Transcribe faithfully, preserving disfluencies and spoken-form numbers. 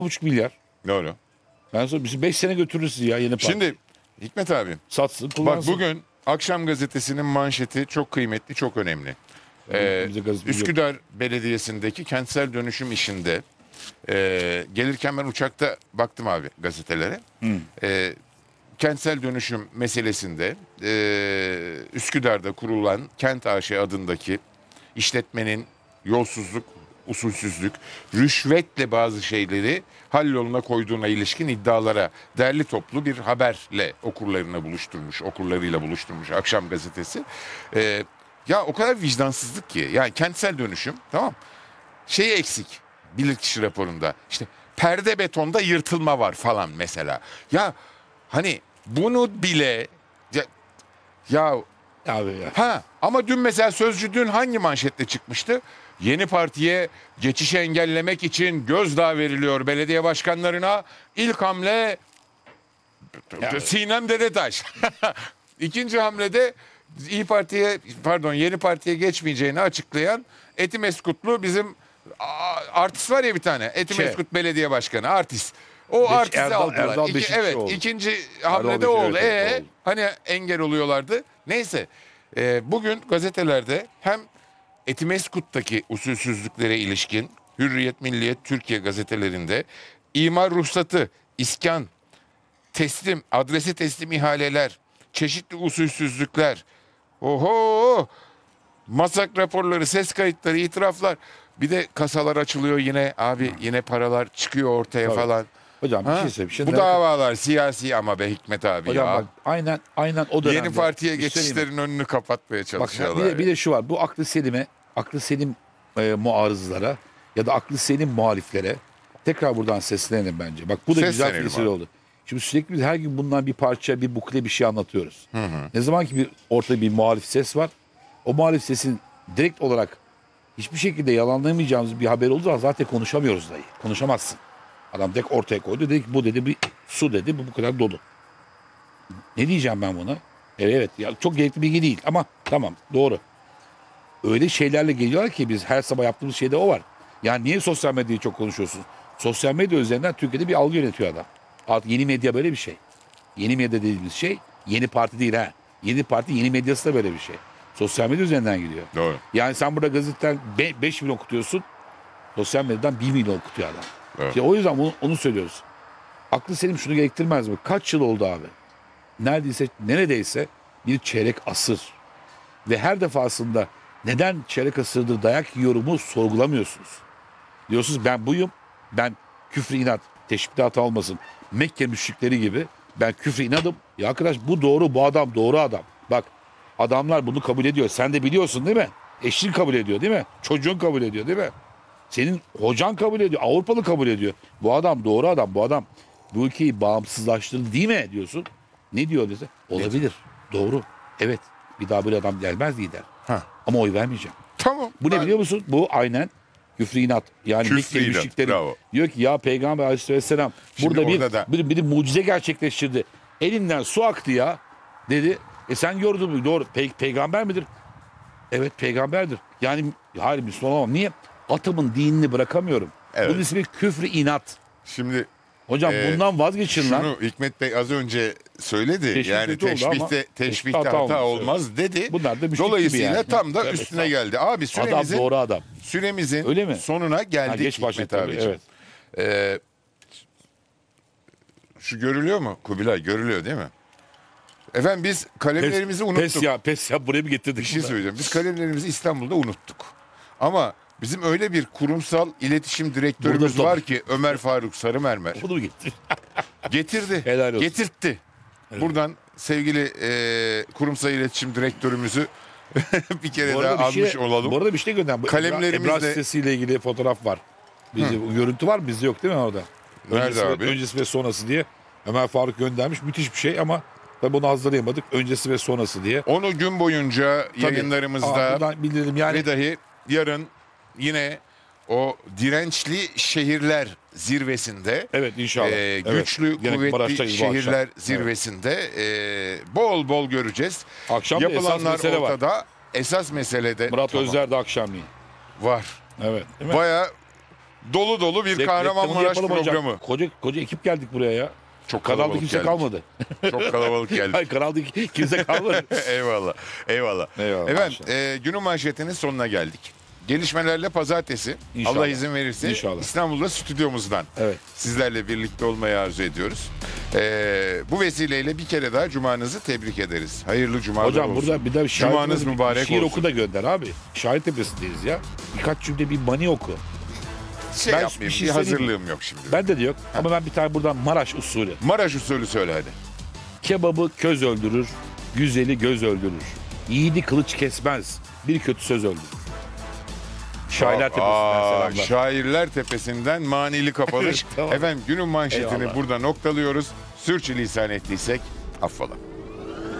buçuk milyar. Doğru. Ben sonra bizi beş sene götürürüz ya yeni parti. Şimdi Hikmet abi, Satsın, bak kullansın. bugün Akşam Gazetesi'nin manşeti çok kıymetli, çok önemli. Ee, Bize gazete- Üsküdar Belediyesi'ndeki kentsel dönüşüm işinde e, gelirken ben uçakta baktım abi gazetelere. E, kentsel dönüşüm meselesinde e, Üsküdar'da kurulan Kent A Ş adındaki işletmenin yolsuzluk, usulsüzlük, rüşvetle bazı şeyleri halloluna koyduğuna ilişkin iddialara derli toplu bir haberle okurlarına buluşturmuş, okurlarıyla buluşturmuş Akşam Gazetesi. Ee, ya o kadar vicdansızlık ki. Yani kentsel dönüşüm, tamam. Şeyi eksik bilirkişi raporunda. İşte perde betonda yırtılma var falan mesela. Ya hani bunu bile ya, ya Abi ya. Ha ama dün mesela Sözcü dün hangi manşetle çıkmıştı? Yeni partiye geçişi engellemek için gözdağı veriliyor belediye başkanlarına. İlk hamle Ya. Sinem Dedetaş. İkinci hamlede İyi Parti'ye pardon Yeni Parti'ye geçmeyeceğini açıklayan Etimeskutlu bizim a- artist var ya bir tane. Etimeskut Belediye Başkanı artist. O Beş- artisti Erdal- aldılar. Erdal İki- Beşikçi evet oldu. ikinci hamlede Beşikçi, o oldu. evet, Ee, oldu. hani engel oluyorlardı. Neyse e, bugün gazetelerde hem Etimeskut'taki usulsüzlüklere ilişkin Hürriyet, Milliyet, Türkiye gazetelerinde imar ruhsatı, iskan, teslim, adresi teslim ihaleler, çeşitli usulsüzlükler, oho, masak raporları, ses kayıtları, itiraflar. Bir de kasalar açılıyor yine abi, yine paralar çıkıyor ortaya Tabii. falan. Hocam bir Ha? şey söyleyeyim. Şimdi Bu davalar siyasi ama be Hikmet abi hocam ya. bak, aynen aynen o dönemde. Yeni partiye İşte geçişlerin önünü kapatmaya Bak çalışıyorlar. bir de, bir de şu var. Bu aklı selime, aklı selim e, muarızlara ya da aklı selim muhaliflere tekrar buradan seslenelim bence. Bak bu da güzel Seslenelim bir eseri abi. oldu. Şimdi sürekli biz her gün bundan bir parça, bir bukle bir şey anlatıyoruz. Ne zaman ki bir ortada bir muhalif ses var, o muhalif sesin direkt olarak hiçbir şekilde yalanlayamayacağımız bir haber olduğu zaman zaten konuşamıyoruz dahi. Konuşamazsın. Adam direkt ortaya koydu. Dedi ki bu dedi bir su dedi bu bu kadar dolu. Ne diyeceğim ben buna? Evet, evet ya çok gerekli bilgi değil ama tamam doğru. Öyle şeylerle geliyorlar ki biz her sabah yaptığımız şeyde o var. Yani niye sosyal medyayı çok konuşuyorsun? Sosyal medya üzerinden Türkiye'de bir algı yönetiyor adam. Artık yeni medya böyle bir şey. Yeni medya dediğimiz şey yeni parti değil ha. Yeni parti yeni medyası da böyle bir şey. Sosyal medya üzerinden gidiyor. Doğru. Yani sen burada gazeteden beş milyon okutuyorsun. Sosyal medyadan bir milyon okutuyor adam. Evet. İşte o yüzden bunu, onu söylüyoruz. Aklı selim şunu gerektirmez mi? Kaç yıl oldu abi? Neredeyse neredeyse bir çeyrek asır. Ve her defasında neden çeyrek asırdır dayak yiyorumu sorgulamıyorsunuz. Diyorsunuz ben buyum. Ben küfrü inat. Teşbihte hata olmasın. Mekke müşrikleri gibi ben küfrü inadım. Ya arkadaş bu doğru, bu adam doğru adam. Bak adamlar bunu kabul ediyor. Sen de biliyorsun değil mi? Eşin kabul ediyor değil mi? Çocuğun kabul ediyor değil mi? Senin hocan kabul ediyor. Avrupalı kabul ediyor. Bu adam doğru adam. Bu adam bu ülkeyi bağımsızlaştırdı değil mi diyorsun. Ne diyor dese? Olabilir. Doğru. Evet. Bir daha böyle adam gelmez lider. Ha. Ama oy vermeyeceğim. Tamam. Bu ne ben- biliyor musun? Bu aynen küfrü inat. Yani Küfrü Mekke inat, müşrikleri bravo. diyor ki ya Peygamber aleyhisselam Şimdi burada bir, orada da- bir, bir mucize gerçekleştirdi. Elinden su aktı ya dedi. E sen gördün mü? Doğru. Pey- peygamber midir? Evet peygamberdir. Yani hayır Müslüman olamam. Niye? Atımın dinini bırakamıyorum. Evet. Bunun ismi küfrü inat. Şimdi Hocam Ee, bundan vazgeçin lan. şunu Hikmet Bey az önce söyledi. Teşbih yani kötü oldu ama teşbihte, teşbihte teşbihte hata, hata olmaz, olmaz, dedi. Bunlar da müşrik Dolayısıyla gibi yani. tam da Evet, üstüne tamam. geldi. Abi Adam süremizin, doğru adam. süremizin Öyle mi? sonuna geldik Ha, geç Hikmet başladı tabii, abiciğim. evet. Ee, şu görülüyor mu Kubilay? Görülüyor değil mi? Efendim biz kalemlerimizi unuttuk. Pes ya pes ya buraya mı getirdik? Bir şey bunu? söyleyeceğim. Biz kalemlerimizi İstanbul'da unuttuk. Ama bizim öyle bir kurumsal iletişim direktörümüz Burada- var ki Ömer Faruk Sarımermer. Bunu mu getir? Getirdi. Helal olsun. Getirtti. Buradan sevgili e, kurumsal iletişim direktörümüzü bir kere Bu daha arada bir almış şey, olalım. Bu arada bir şey gönderdim. Bu Kalemlerimiz Ebrar de- sitesiyle ilgili fotoğraf var. Bizde, bu görüntü var bizde yok değil mi orada? Nerede öncesi, abi? Ve, öncesi ve sonrası diye. Ömer Faruk göndermiş. Müthiş bir şey ama tabii bunu hazırlayamadık. Öncesi ve sonrası diye. Onu gün boyunca Tabii. yayınlarımızda Aa, buradan bildirelim yani. ve dahi yarın yine o dirençli şehirler zirvesinde Evet inşallah. e, Evet. güçlü Gene kuvvetli Maraş'tayız bu akşam. şehirler Evet. zirvesinde e, bol bol göreceğiz. Akşam da esas Yapılanlar mesele var. ortada. Esas mesele de Murat tamam, Özler de akşamleyin. var. Evet. Değil mi? Baya Dolu dolu bir Rek- Kahramanmaraş reklamını yapalım hocam. programı. Koca, koca ekip geldik buraya ya. Çok Kanalda kalabalık kimse geldik. kalmadı. Çok kalabalık geldik. Hayır kanalda kimse kalmadı. Eyvallah. Eyvallah. Eyvallah, Efendim maşallah. e, günün manşetinin sonuna geldik. Gelişmelerle pazartesi İnşallah. Allah izin verirse İnşallah. İstanbul'da stüdyomuzdan Evet. sizlerle birlikte olmayı arzu ediyoruz. E, bu vesileyle bir kere daha cumanızı tebrik ederiz. Hayırlı cumalar Hocam olsun. burada bir de şair Cumanız mübarek şiir olsun. oku da gönder abi. Şair tepesindeyiz ya. Birkaç cümle bir mani oku. Şey Ben yapmayayım, bir bir, şey söyleyeyim mi? hazırlığım yok şimdi. Bende de yok ama ben bir tane buradan Maraş usulü. Maraş usulü söyle hadi. Kebabı köz öldürür, güzeli göz öldürür. Yiğidi kılıç kesmez, bir kötü söz öldürür. Şairler tepesinden Aa, selamlar. Şairler Tepesi'nden manili kapanış. Tamam. Efendim günün manşetini Eyvallah. burada noktalıyoruz. Sürçülisan ettiysek affola.